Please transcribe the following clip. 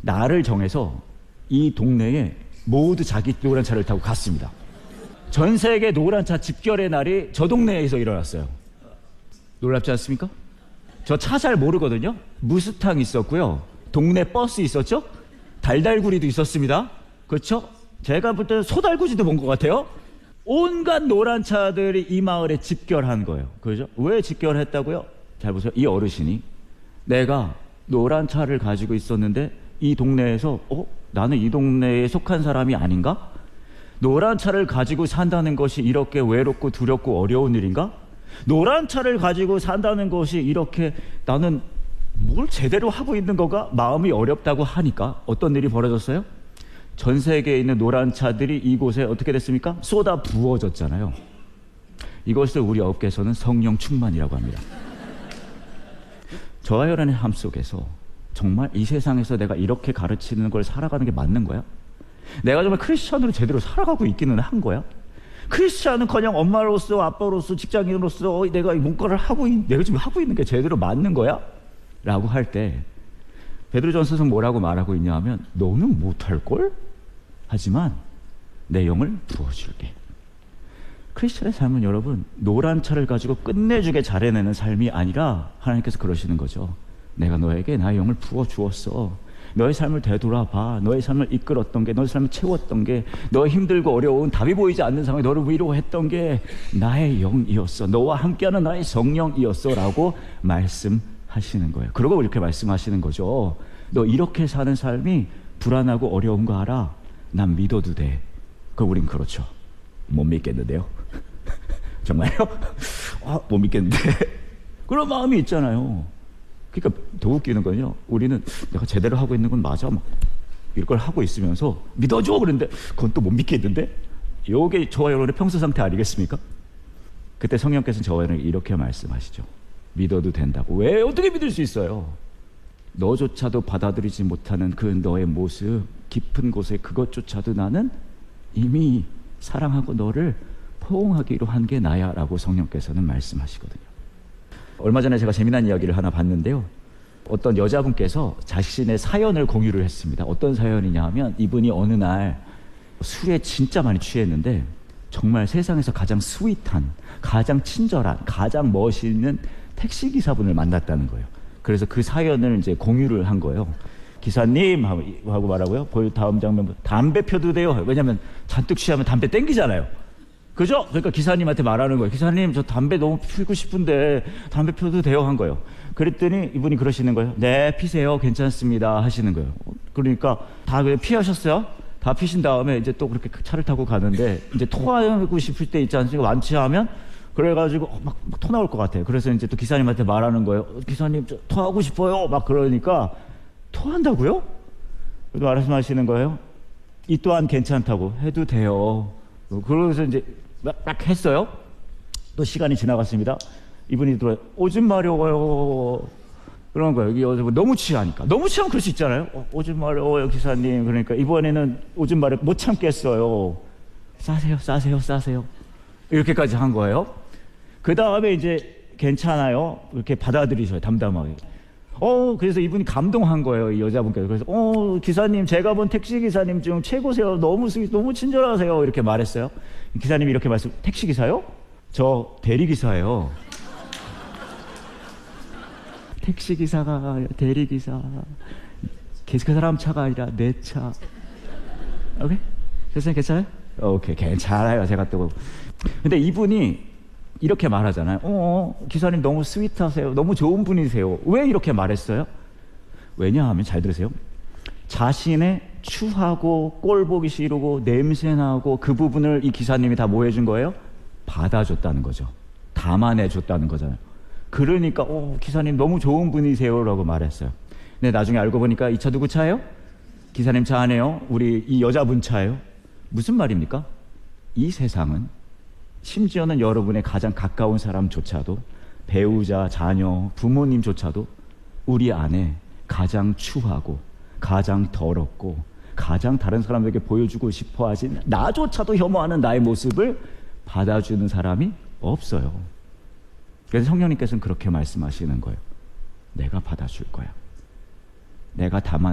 날을 정해서 이 동네에 모두 자기 노란 차를 타고 갔습니다. 전 세계 노란 차 집결의 날이 저 동네에서 일어났어요. 놀랍지 않습니까? 저 차 잘 모르거든요. 무스탕 있었고요. 동네 버스 있었죠. 달달구리도 있었습니다. 그렇죠? 제가 볼 때 소달구지도 본 것 같아요. 온갖 노란 차들이 이 마을에 집결한 거예요. 그죠? 왜 집결했다고요? 잘 보세요. 이 어르신이 내가 노란 차를 가지고 있었는데 이 동네에서 나는 이 동네에 속한 사람이 아닌가? 노란 차를 가지고 산다는 것이 이렇게 외롭고 두렵고 어려운 일인가? 노란 차를 가지고 산다는 것이 이렇게 나는 뭘 제대로 하고 있는 거가 마음이 어렵다고 하니까 어떤 일이 벌어졌어요? 전 세계에 있는 노란 차들이 이곳에 어떻게 됐습니까? 쏟아 부어졌잖아요. 이것을 우리 업계에서는 성령 충만이라고 합니다. 저와 여러분의 삶 속에서 정말 이 세상에서 내가 이렇게 가르치는 걸 살아가는 게 맞는 거야? 내가 정말 크리스찬으로 제대로 살아가고 있기는 한 거야? 크리스찬은 그냥 엄마로서 아빠로서 직장인으로서 내가 뭔가를 내가 지금 하고 있는 게 제대로 맞는 거야? 라고 할 때 베드로전서에서 뭐라고 말하고 있냐 하면 너는 못할걸? 하지만 내 영을 부어줄게. 크리스찬의 삶은 여러분 노란 차를 가지고 끝내주게 잘해내는 삶이 아니라 하나님께서 그러시는 거죠. 내가 너에게 나의 영을 부어주었어. 너의 삶을 되돌아봐. 너의 삶을 이끌었던 게, 너의 삶을 채웠던 게, 너의 힘들고 어려운 답이 보이지 않는 상황에 너를 위로했던 게 나의 영이었어. 너와 함께하는 나의 성령이었어 라고 말씀하시는 거예요. 그러고 이렇게 말씀하시는 거죠. 너 이렇게 사는 삶이 불안하고 어려운 거 알아? 난 믿어도 돼. 그럼 우린 그렇죠. 못 믿겠는데요. 정말요? 못 믿겠는데. 그런 마음이 있잖아요. 그러니까 더 웃기는 건요. 우리는 내가 제대로 하고 있는 건 맞아. 막 이걸 하고 있으면서 믿어줘. 그런데 그건 또 못 믿겠는데. 이게 저와 여러분의 평소 상태 아니겠습니까? 그때 성령께서는 저와 여러분에게 이렇게 말씀하시죠. 믿어도 된다고. 왜? 어떻게 믿을 수 있어요? 너조차도 받아들이지 못하는 그 너의 모습, 깊은 곳에 그것조차도 나는 이미 사랑하고 너를 포옹하기로 한 게 나야 라고 성령께서는 말씀하시거든요. 얼마 전에 제가 재미난 이야기를 하나 봤는데요. 어떤 여자분께서 자신의 사연을 공유를 했습니다. 어떤 사연이냐 하면 이분이 어느 날 술에 진짜 많이 취했는데 정말 세상에서 가장 스윗한, 가장 친절한, 가장 멋있는 택시기사분을 만났다는 거예요. 그래서 그 사연을 이제 공유를 한 거예요. 기사님 하고 말하고요. 다음 장면 담배 펴도 돼요. 왜냐면 잔뜩 취하면 담배 땡기잖아요. 그죠? 그러니까 기사님한테 말하는 거예요. 기사님 저 담배 너무 피우고 싶은데 담배 펴도 돼요 한 거예요. 그랬더니 이분이 그러시는 거예요. 네 피세요 괜찮습니다 하시는 거예요. 그러니까 다 피하셨어요? 다 피신 다음에 이제 또 그렇게 차를 타고 가는데 이제 토하고 싶을 때 있지 않습니까? 완치하면 그래가지고 막 토 나올 것 같아요. 그래서 이제 또 기사님한테 말하는 거예요. 기사님 저 토하고 싶어요 막 그러니까 토한다고요? 그래서 말씀하시는 거예요. 이 또한 괜찮다고 해도 돼요. 그러면서 이제 막 했어요. 또 시간이 지나갔습니다. 이분이 들어와요. 오줌 마려워요. 그런 거예요. 여기 너무 취하니까. 너무 취하면 그럴 수 있잖아요. 오줌 마려워요 기사님. 그러니까 이번에는 오줌 마려 못 참겠어요. 싸세요. 이렇게까지 한 거예요. 그 다음에 이제 괜찮아요. 이렇게 받아들이셔요. 담담하게. 그래서 이분이 감동한 거예요. 이 여자분께서. 그래서 기사님 제가 본 택시기사님 중 최고세요. 너무 친절하세요. 이렇게 말했어요. 기사님이 이렇게 택시기사요? 저 대리기사예요. 택시기사가 대리기사. 그 사람 차가 아니라 내 차. 오케이? 괜찮아요? 오케이 괜찮아요. 제가 또 근데 이분이 이렇게 말하잖아요. 기사님 너무 스윗하세요. 너무 좋은 분이세요. 왜 이렇게 말했어요? 왜냐하면 잘 들으세요. 자신의 추하고 꼴 보기 싫고 냄새나고 그 부분을 이 기사님이 다 뭐 해준 거예요? 받아줬다는 거죠. 담아내줬다는 거잖아요. 그러니까 기사님 너무 좋은 분이세요 라고 말했어요. 근데 나중에 알고 보니까 이 차 누구 차예요? 기사님 차 아니에요. 우리 이 여자분 차예요. 무슨 말입니까? 이 세상은 심지어는 여러분의 가장 가까운 사람조차도 배우자, 자녀, 부모님조차도 우리 안에 가장 추하고 가장 더럽고 가장 다른 사람에게 보여주고 싶어 하진 나조차도 혐오하는 나의 모습을 받아주는 사람이 없어요. 그래서 성령님께서는 그렇게 말씀하시는 거예요. 내가 받아줄 거야. 내가 담아